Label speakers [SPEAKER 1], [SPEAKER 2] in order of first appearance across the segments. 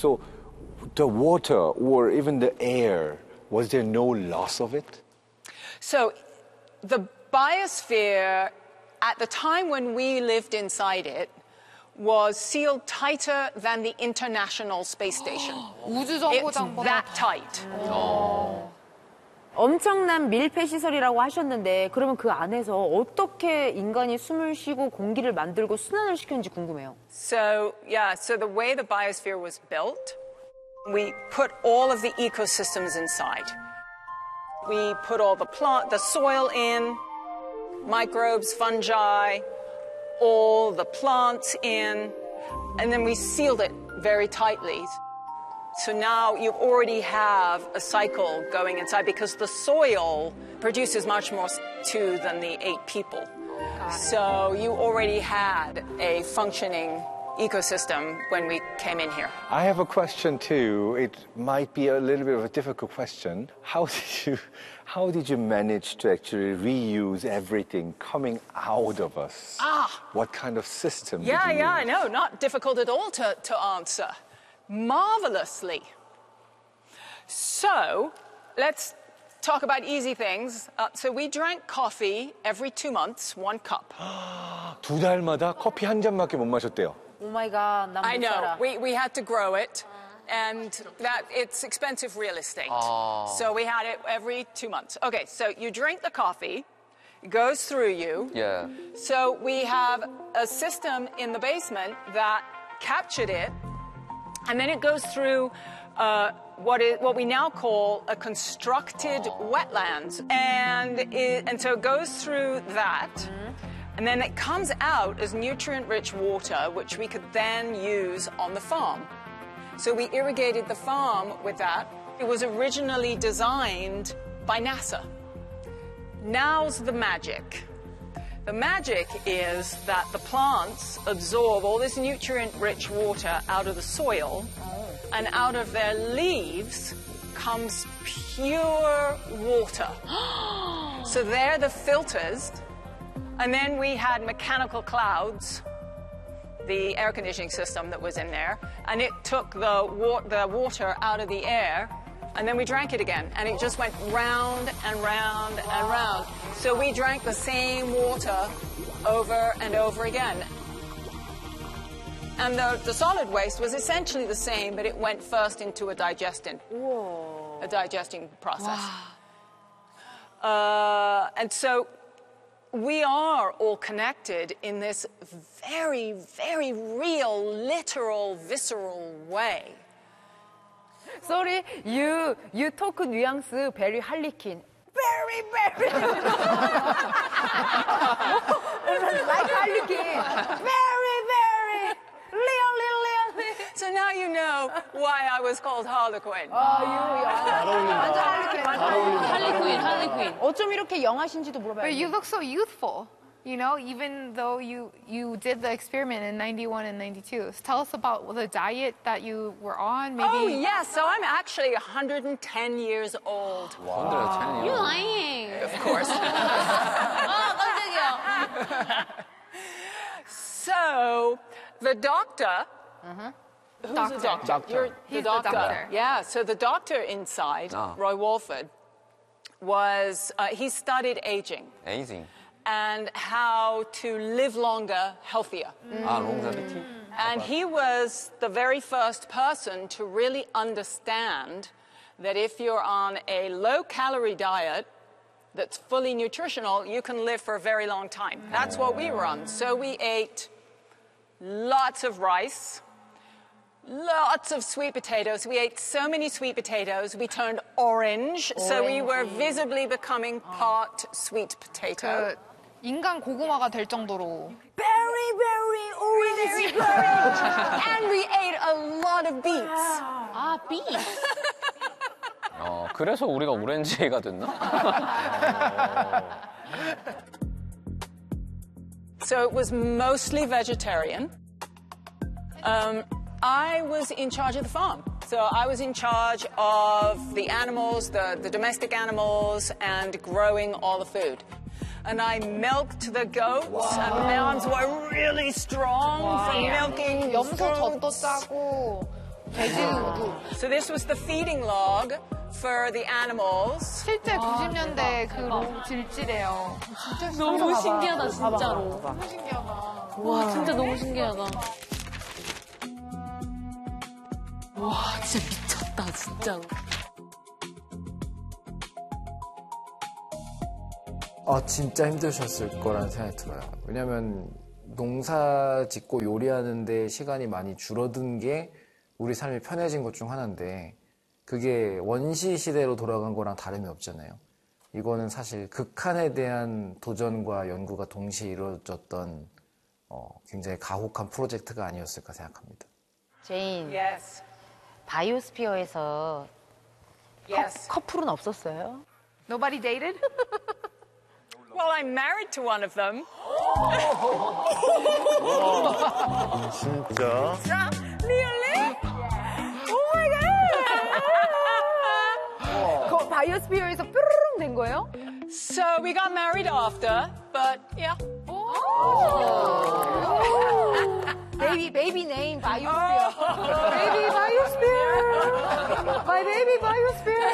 [SPEAKER 1] So the water or even the air, was there no loss of it?
[SPEAKER 2] So the biosphere, at the time when we lived inside it, was sealed tighter than the International Space Station. It's that tight.
[SPEAKER 3] 엄청난 밀폐 시설이라고 하셨는데 그러면 그 안에서 어떻게 인간이 숨을 쉬고 공기를 만들고 순환을 시켰는지 궁금해요.
[SPEAKER 2] So the way the biosphere was built, we put all of the ecosystems inside. We put all the soil in, microbes, fungi, all the plants in, and then we sealed it very tightly. So now you already have a cycle going inside because the soil produces much more CO2 than the 8 people. So you already had a functioning ecosystem when we came in here.
[SPEAKER 1] I have a question too. It might be a little bit of a difficult question. How did you manage to actually reuse everything coming out of us? What kind of system did you use?
[SPEAKER 2] I know. Not difficult at all to answer. Marvelously. So let's talk about easy things. So we drank coffee every 2 months, 1 cup.
[SPEAKER 1] 2달마다 커피 한 잔밖에 못 마셨대요.
[SPEAKER 3] 오 마이 갓, 난 못 살아.
[SPEAKER 2] I know. We had to grow it. And that it's expensive real estate. So we had it every 2 months. Okay, so you drink the coffee, it goes through you.
[SPEAKER 4] Yeah.
[SPEAKER 2] So we have a system in the basement that captured it, and then it goes through what we now call a constructed wetlands. And so it goes through that. And then it comes out as nutrient-rich water, which we could then use on the farm. So we irrigated the farm with that. It was originally designed by NASA. Now's the magic. The magic is that the plants absorb all this nutrient-rich water out of the soil, and out of their leaves comes pure water. So they're the filters. And then we had mechanical clouds, the air conditioning system that was in there, and it took the water out of the air, and then we drank it again, and it just went round and round and round. So we drank the same water over and over again. And the solid waste was essentially the same, but it went first into a digesting process. Wow. And so we are all connected in this very, very real, literal, visceral way.
[SPEAKER 3] Sorry, you talk nuance very harlequin. Very, very. Like harlequin. Very, very. Leon.
[SPEAKER 2] So now you know why I was called Harlequin.
[SPEAKER 3] 완전 harlequin. 어쩜 이렇게 영하신지도 물어봐요.
[SPEAKER 5] But you look so youthful. You know, even though you did the experiment in 91 and 92. So tell us about the diet that you were on, maybe.
[SPEAKER 2] Oh, yes. So I'm actually 110 years old.
[SPEAKER 4] Wow.
[SPEAKER 6] You're lying.
[SPEAKER 2] Of course.
[SPEAKER 6] 깜짝이야.
[SPEAKER 2] So the doctor... Who's
[SPEAKER 5] Doctor.
[SPEAKER 2] the doctor? You're
[SPEAKER 5] He's the doctor.
[SPEAKER 2] Yeah, so the doctor inside, Roy Walford, he studied aging.
[SPEAKER 4] Aging.
[SPEAKER 2] And how to live longer, healthier.
[SPEAKER 4] longevity.
[SPEAKER 2] And he was the very first person to really understand that if you're on a low-calorie diet that's fully nutritional, you can live for a very long time. That's what we were on. So we ate lots of rice, lots of sweet potatoes. We ate so many sweet potatoes, we turned orange. So we were visibly becoming part sweet potato.
[SPEAKER 5] 인간 고구마가 될 정도로.
[SPEAKER 3] Very, very orange.
[SPEAKER 2] And we ate a lot of beets.
[SPEAKER 6] beets.
[SPEAKER 4] 그래서 우리가 오렌지가 됐나?
[SPEAKER 2] So it was mostly vegetarian. I was in charge of the farm. So I was in charge of the animals, the domestic animals, and growing all the food. And I milked the goats, and my arms were really strong from milking
[SPEAKER 5] 염소 젖도
[SPEAKER 2] goats.
[SPEAKER 5] 짜고.
[SPEAKER 2] So this was the feeding log for the animals.
[SPEAKER 5] 실제 90년대 그 질질이에요.
[SPEAKER 6] 너무 신기하다, 진짜로.
[SPEAKER 5] 너무 신기하다.
[SPEAKER 6] 와, 진짜 너무 신기하다. 와, 진짜 미쳤다, 진짜로.
[SPEAKER 7] 진짜 힘드셨을 거라는 생각이 들어요. 왜냐면 농사 짓고 요리하는데 시간이 많이 줄어든 게 우리 삶이 편해진 것 중 하나인데 그게 원시 시대로 돌아간 거랑 다름이 없잖아요. 이거는 사실 극한에 대한 도전과 연구가 동시에 이루어졌던 굉장히 가혹한 프로젝트가 아니었을까 생각합니다.
[SPEAKER 3] 제인,
[SPEAKER 2] Yes.
[SPEAKER 3] 바이오스피어에서
[SPEAKER 2] Yes.
[SPEAKER 3] 커플은 없었어요?
[SPEAKER 5] Nobody dated?
[SPEAKER 2] Well, I'm married to one of them.
[SPEAKER 1] 진짜?
[SPEAKER 2] Really? Oh my god!
[SPEAKER 3] 그 바이오스피어에서 뾰로롱 된 거예요?
[SPEAKER 2] So we got married after, but yeah.
[SPEAKER 3] 베이비 네임 바이오스피어. 베이비 바이오스피어. My baby 바이오스피어.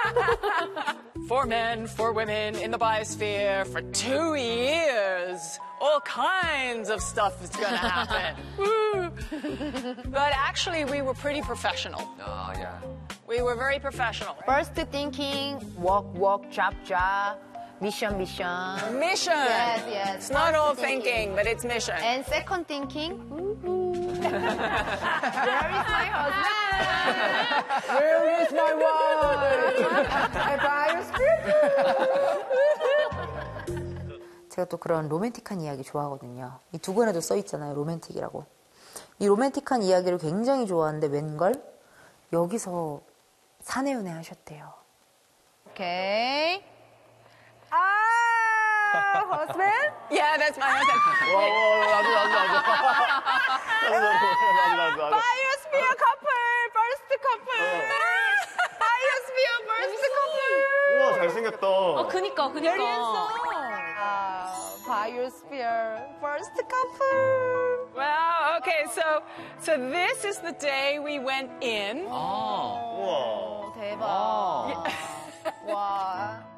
[SPEAKER 2] 4 men, 4 women in the biosphere for 2 years. All kinds of stuff is gonna happen. Woo. But actually, we were pretty professional.
[SPEAKER 4] 아, 야.
[SPEAKER 2] We were very professional.
[SPEAKER 3] First thinking, walk, job. Mission.
[SPEAKER 2] Mission.
[SPEAKER 3] Yes.
[SPEAKER 2] It's not all thinking, but it's mission.
[SPEAKER 3] And second thinking, where is my husband? Where is my wife? 제가 또 그런 로맨틱한 이야기 좋아하거든요. 이 두 권에도 써 있잖아요. 로맨틱이라고. 이 로맨틱한 이야기를 굉장히 좋아하는데 웬걸? 여기서 사내연애 하셨대요. 오케이. husband?
[SPEAKER 2] Yeah, that's my husband.
[SPEAKER 1] 나도.
[SPEAKER 2] Biosphere couple, first couple. Biosphere first couple.
[SPEAKER 1] 우와, 잘생겼다.
[SPEAKER 6] 그니까.
[SPEAKER 3] Biosphere first couple.
[SPEAKER 2] Well, okay, so this is the day we went in.
[SPEAKER 1] 우와.
[SPEAKER 3] 대박. 와.